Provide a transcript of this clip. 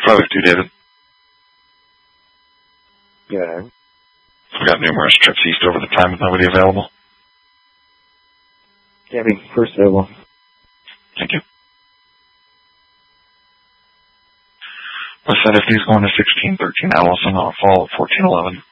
502, David. Yeah. We've got numerous trips east over the time with nobody available. Gabby, first available. Thank you. West Side FD is going to 1613 Allison on a fall of 1411.